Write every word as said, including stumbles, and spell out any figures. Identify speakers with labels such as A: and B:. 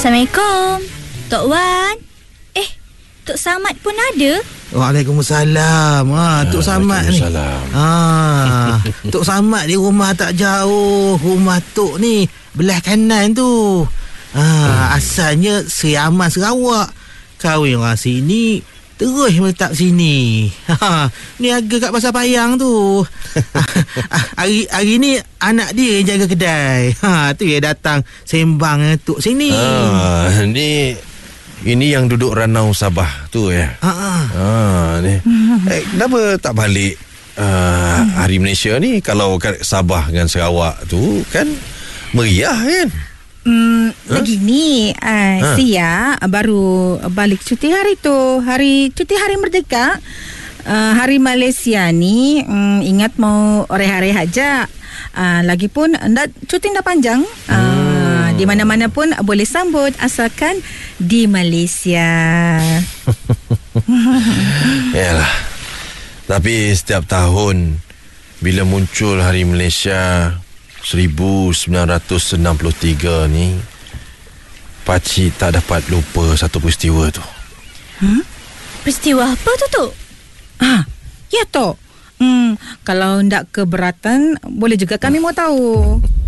A: Assalamualaikum. Tok Wan. Eh, Tok Samad pun ada?
B: Waalaikumsalam. Ha, Tok Samad ni. Ha, Tok Samad di rumah tak jauh. Rumah Tok ni belah kanan tu. Ha, hmm. Asalnya Seri Aman Sarawak. Kahwin orang sini, terus meletak sini. Ha, ni harga kat Pasar Payang tu. Hari hari ni anak dia yang jaga kedai. Ha, tu dia datang sembang dengan Tok sini.
C: Ha, ni ini yang duduk Ranau Sabah tu ya.
B: Ha, ha.
C: Ha ni. Eh, kenapa tak balik uh, Hari Malaysia ni? Kalau kat Sabah dengan Sarawak tu kan meriah kan?
D: Hmm, huh? Lagi ni uh, ha. Sia baru balik cuti hari tu. Hari cuti hari merdeka, uh, hari Malaysia ni um, ingat mau rehat-rehat aja. Uh, lagipun ndak cuti dah panjang. Uh, hmm. Di mana-mana pun boleh sambut asalkan di Malaysia.
C: Yalah. Tapi setiap tahun bila muncul Hari Malaysia seribu sembilan ratus enam puluh tiga ni, Pakcik tak dapat lupa satu peristiwa tu.
A: Hmm? Peristiwa apa tu, Tok?
D: Ah, ya, Tok. Hmm, kalau ndak keberatan, boleh juga kami mau tahu.